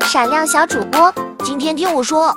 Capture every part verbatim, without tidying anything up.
闪亮小主播，今天听我说。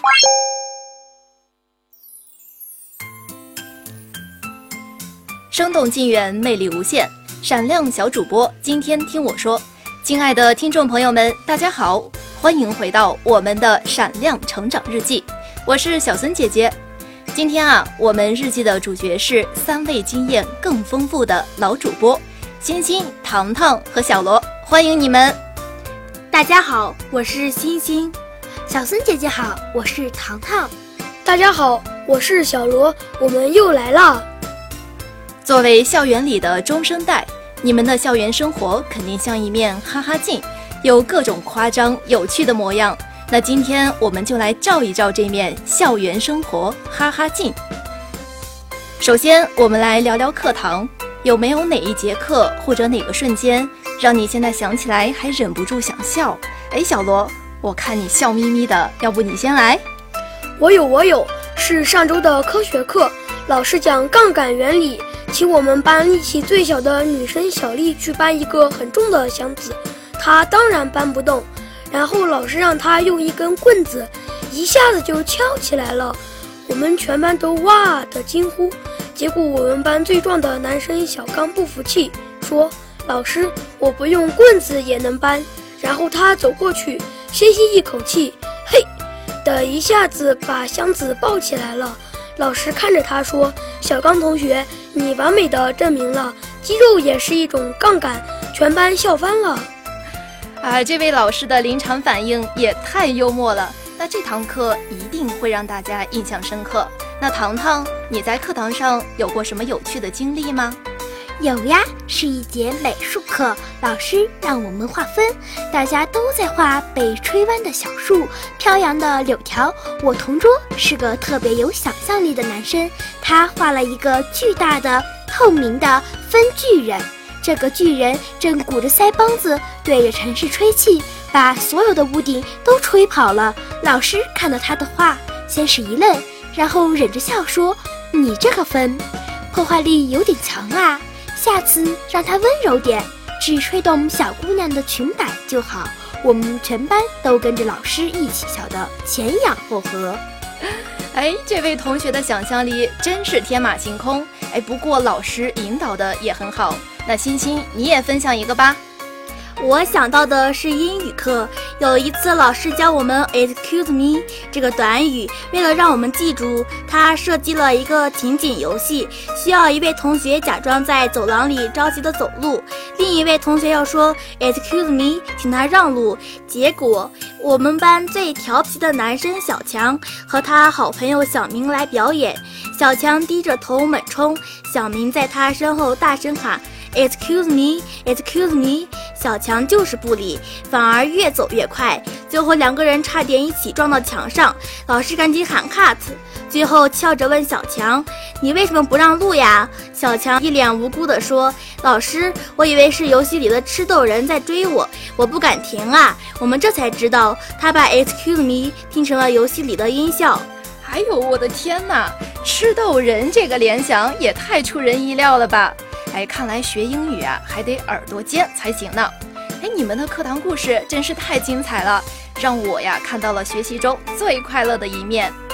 生动进远，魅力无限，闪亮小主播，今天听我说。亲爱的听众朋友们，大家好，欢迎回到我们的闪亮成长日记，我是小孙姐姐。今天啊，我们日记的主角是三位经验更丰富的老主播，欣欣、糖糖和小罗，欢迎你们。 大家好，我是欣欣。小孙姐姐好，我是糖糖。 大家好，我是小罗，我们又来了。 作为校园里的中生代，你们的校园生活肯定像一面哈哈镜，有各种夸张有趣的模样。那今天我们就来照一照这面校园生活哈哈镜。首先我们来聊聊课堂，有没有哪一节课或者哪个瞬间让你现在想起来还忍不住想笑？哎，小罗，我看你笑眯眯的，要不你先来？ 我有我有，是上周的科学课，老师讲杠杆原理，请我们班力气最小的女生小丽去搬一个很重的箱子，她当然搬不动，然后老师让她用一根棍子一下子就敲起来了，我们全班都哇的惊呼。结果我们班最壮的男生小刚不服气，说老师，我不用棍子也能搬。然后他走过去，深吸一口气，嘿的一下子把箱子抱起来了。老师看着他说，小刚同学，你完美的证明了肌肉也是一种杠杆，全班笑翻了。 啊，这位老师的临场反应也太幽默了，那这堂课一定会让大家印象深刻。那糖糖，你在课堂上有过什么有趣的经历吗？ 有呀，是一节美术课，老师让我们画分，大家都在画被吹弯的小树，飘扬的柳条。我同桌是个特别有想象力的男生，他画了一个巨大的透明的分巨人，这个巨人正鼓着腮帮子对着城市吹气，把所有的屋顶都吹跑了。老师看到他的画，先是一愣，然后忍着笑说，你这个分破坏力有点强啊，下次让他温柔点，只吹动小姑娘的裙摆就好。我们全班都跟着老师一起笑得前仰后合。 哎，这位同学的想象力真是天马行空。哎，不过老师引导的也很好。那欣欣，你也分享一个吧。 我想到的是英语课，有一次老师教我们 excuse me 这个短语，为了让我们记住，他设计了一个情景游戏，需要一位同学假装在走廊里着急的走路，另一位同学要说 excuse me 请他让路。结果我们班最调皮的男生小强和他好朋友小明来表演，小强低着头猛冲，小明在他身后大声喊Excuse me, excuse me， 小强就是不理，反而越走越快，最后两个人差点一起撞到墙上，老师赶紧喊 cut， 最后笑着问小强，你为什么不让路呀？小强一脸无辜地说，老师，我以为是游戏里的吃豆人在追我，我不敢停啊。我们这才知道，他把 excuse me 听成了游戏里的音效。 哎呦，我的天哪，吃豆人这个联想也太出人意料了吧。哎，看来学英语啊，还得耳朵尖才行呢。哎，你们的课堂故事真是太精彩了，让我呀看到了学习中最快乐的一面。